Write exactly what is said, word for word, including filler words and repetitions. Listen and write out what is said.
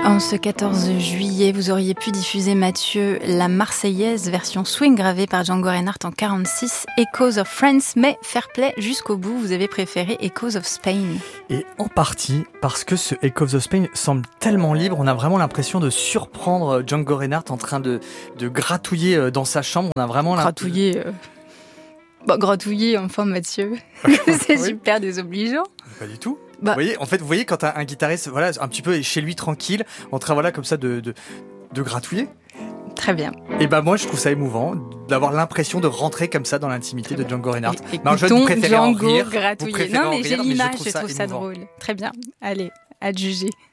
En ce quatorze juillet, vous auriez pu diffuser, Mathieu, la Marseillaise version swing gravée par Django Reinhardt en quarante-six, Echoes of France, mais fair play jusqu'au bout, vous avez préféré Echoes of Spain. Et en partie parce que ce Echoes of Spain semble tellement libre, on a vraiment l'impression de surprendre Django Reinhardt en train de, de gratouiller dans sa chambre. On a vraiment gratouiller, euh... bah, gratouiller, enfin Mathieu, c'est oui. Super désobligeant. Pas du tout. Bah, vous voyez, en fait, vous voyez quand un, un guitariste, voilà, un petit peu chez lui tranquille, en train, voilà, comme ça, de, de, de gratouiller. Très bien. Et bah moi, je trouve ça émouvant d'avoir l'impression de rentrer comme ça dans l'intimité de Django Reinhardt. Écoutons je vous préférez Django en rire. gratouiller. Vous non, mais en j'ai rire, l'image, mais je trouve je trouve ça, ça drôle. Très bien. Allez, à te juger.